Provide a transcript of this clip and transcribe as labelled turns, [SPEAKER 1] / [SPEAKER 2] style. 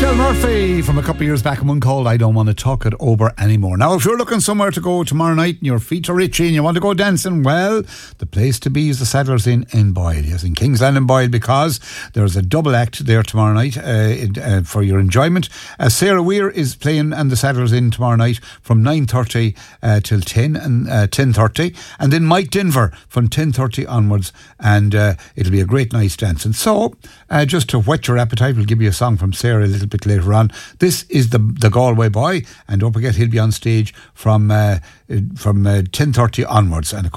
[SPEAKER 1] Michelle Murphy from a couple of years back and one called I Don't Want to Talk It Over Anymore. Now, if you're looking somewhere to go tomorrow night and your feet are itchy and you want to go dancing, well, the place to be is the Saddlers Inn in Boyle. Yes, in Kingsland in Boyle, because there's a double act there tomorrow night for your enjoyment. Sarah Weir is playing and the Saddlers Inn tomorrow night from 9:30 till 10 and 10:30, and then Mike Denver from 10:30 onwards, and it'll be a great night's dancing. So, just to whet your appetite, we'll give you a song from Sarah a little bit later on. This is the Galway Boy, and don't forget he'll be on stage from 10:30 onwards, and